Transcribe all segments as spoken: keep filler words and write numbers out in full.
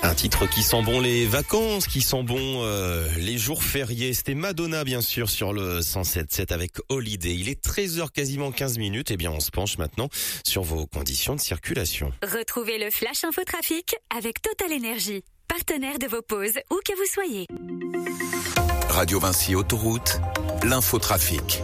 Un titre qui sent bon les vacances, qui sent bon euh, les jours fériés. C'était Madonna bien sûr sur le cent sept sept avec Holiday. Il est treize heures quasiment quinze minutes. Eh bien on se penche maintenant sur vos conditions de circulation. Retrouvez le Flash Info Trafic avec Total Energy, partenaire de vos pauses où que vous soyez. Radio Vinci Autoroute, l'infotrafic.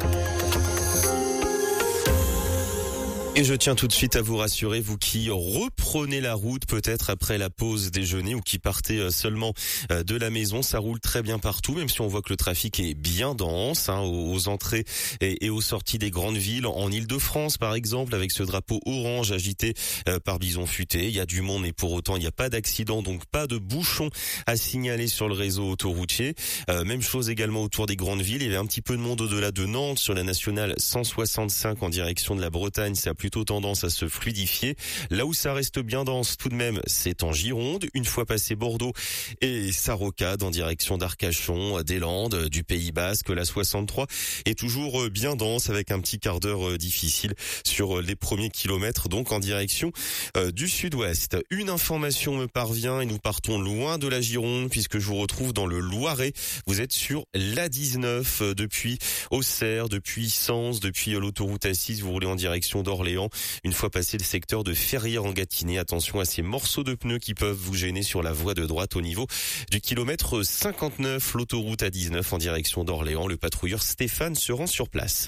Et je tiens tout de suite à vous rassurer, vous qui reprenez la route peut-être après la pause déjeuner ou qui partez seulement de la maison, ça roule très bien partout, même si on voit que le trafic est bien dense hein, aux entrées et aux sorties des grandes villes. En Île-de-France par exemple, avec ce drapeau orange agité par Bison Futé, il y a du monde mais pour autant il n'y a pas d'accident, donc pas de bouchon à signaler sur le réseau autoroutier. Euh, même chose également autour des grandes villes, il y avait un petit peu de monde au-delà de Nantes sur la nationale cent soixante-cinq en direction de la Bretagne, ça a plutôt tendance à se fluidifier. Là où ça reste bien dense tout de même, c'est en Gironde, une fois passé Bordeaux et sa rocade en direction d'Arcachon, des Landes, du Pays Basque, la soixante-trois est toujours bien dense avec un petit quart d'heure difficile sur les premiers kilomètres, donc en direction euh, du sud-ouest. Une information me parvient et nous partons loin de la Gironde puisque je vous retrouve dans le Loiret. Vous êtes sur l'A dix-neuf euh, depuis Auxerre, depuis Sens, depuis euh, l'autoroute A six, vous roulez en direction d'Orléans. Une fois passé le secteur de Ferrières en Gâtinais, attention à ces morceaux de pneus qui peuvent vous gêner sur la voie de droite au niveau du kilomètre cinquante-neuf, l'autoroute A dix-neuf en direction d'Orléans. Le patrouilleur Stéphane se rend sur place.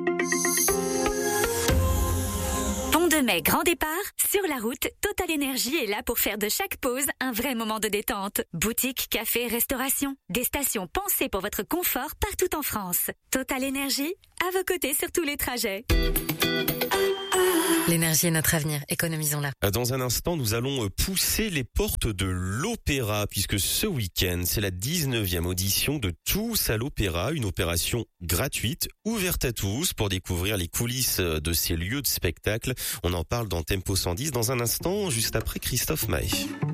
Pont de Mai, grand départ. Sur la route, Total Energy est là pour faire de chaque pause un vrai moment de détente. Boutique, café, restauration. Des stations pensées pour votre confort partout en France. Total Energy, à vos côtés sur tous les trajets. L'énergie est notre avenir, économisons-la. Dans un instant, nous allons pousser les portes de l'Opéra, puisque ce week-end, c'est la dix-neuvième audition de Tous à l'Opéra, une opération gratuite, ouverte à tous, pour découvrir les coulisses de ces lieux de spectacle. On en parle dans Tempo cent dix dans un instant, juste après Christophe Maé.